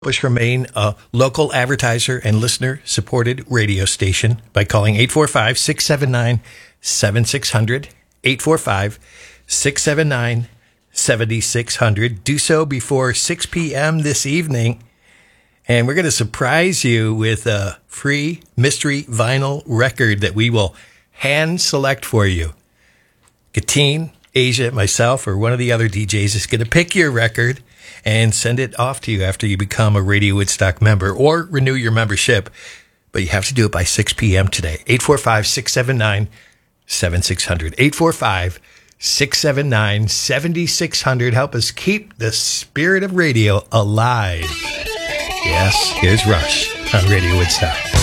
Bush remain a local advertiser and listener-supported radio station by calling 845-679-7600, 845-679-7600. Do so before 6 p.m. this evening, and we're going to surprise you with a free mystery vinyl record that we will hand-select for you. Katine, Asia, myself, or one of the other DJs is going to pick your record and send it off to you after you become a Radio Woodstock member or renew your membership. But you have to do it by 6 p.m. today. 845-679-7600. 845-679-7600. Help us keep the spirit of radio alive. Yes, here's Rush on Radio Woodstock.